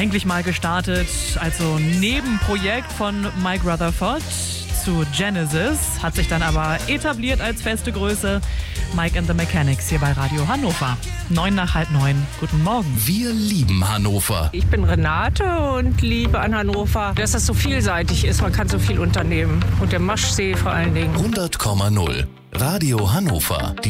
Eigentlich mal gestartet, also Nebenprojekt von Mike Rutherford zu Genesis, hat sich dann aber etabliert als feste Größe. Mike and the Mechanics hier bei Radio Hannover. 9:30. Guten Morgen. Wir lieben Hannover. Ich bin Renate und liebe an Hannover, dass das so vielseitig ist. Man kann so viel unternehmen. Und der Maschsee vor allen Dingen. 100,0 Radio Hannover.